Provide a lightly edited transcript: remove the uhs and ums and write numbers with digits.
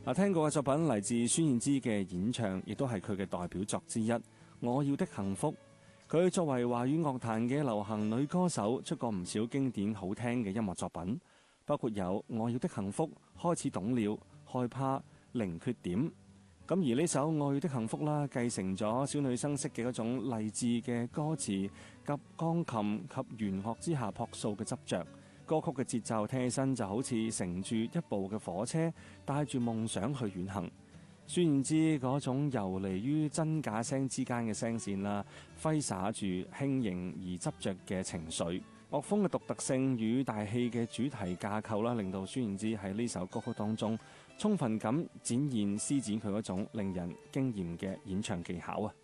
聽過嘅作品嚟自孫燕姿嘅演唱，亦都係佢嘅代表作之一《我要的幸福》。佢作為華語樂壇嘅流行女歌手，出過唔少經典好聽嘅音樂作品，包括有《我要的幸福》、開始懂了、害怕、零缺點。咁而呢首《我要的幸福》啦，繼承咗小女生式嘅嗰種勵志嘅歌詞及鋼琴及弦樂之下樸素嘅執着。歌曲嘅節奏聽起身就好似乘住一部嘅火車，帶住夢想去遠行。孫燕姿嗰種游離於真假聲之間嘅聲線啦，揮灑住輕盈而執着嘅情緒。樂風嘅獨特性與大戲嘅主題架構啦，令到孫燕姿喺呢首歌曲當中充分咁展現施展佢嗰種令人驚豔嘅演唱技巧啊！